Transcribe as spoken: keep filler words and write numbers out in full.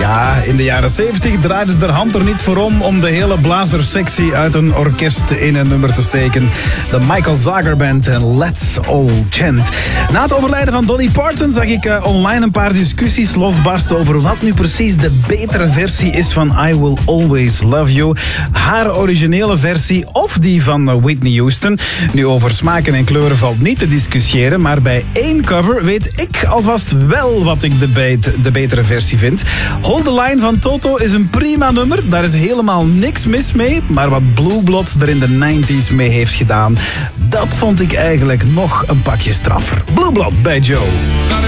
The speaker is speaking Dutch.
Ja, in de jaren zeventig draaide ze er hand er niet voor om om de hele blazersectie uit een orkest in een nummer te steken. De Michael Zager Band en Let's All Chant. Na het overlijden van Dolly Parton zag ik uh, online een paar discussies losbarsten over wat nu precies de betere versie is van I Will Always Love You. Haar originele versie of die van uh, Whitney Houston. Nu, over smaken en kleuren valt niet te discussiëren, maar bij één cover weet ik alvast wel wat ik de, beet, de betere versie vind. Hold the Line van Toto is een prima nummer, daar is helemaal niks mis mee, maar wat Blue Blood er in de negentig mee heeft gedaan, dat vond ik eigenlijk nog een pakje straffer. Blue Blood bij Joe.